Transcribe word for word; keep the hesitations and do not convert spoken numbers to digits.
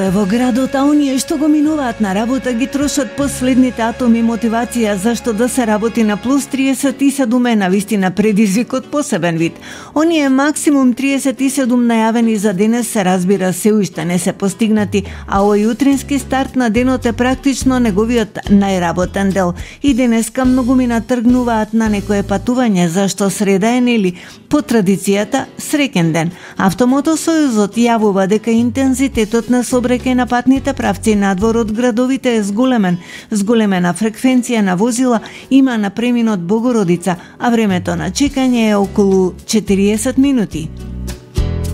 Во градот, а оние што го минуваат на работа ги трошат последните атоми мотивација зашто да се работи на плюс триесет и седум е навистина предизвик од посебен вид. Оние максимум триесет и седум најавени за денес се разбира се уште не се постигнати, а овој утрински старт на денот е практично неговиот најработен дел. И денеска многумина тргнуваат на некое патување зашто среда е нели по традицијата среќен ден. Автомотосојузот јавува дека интензитетот на сообраќај на патните правци надвор од градовите е зголемен. Зголемена фреквенција на возила има на преминот Богородица, а времето на чекање е околу четириесет минути.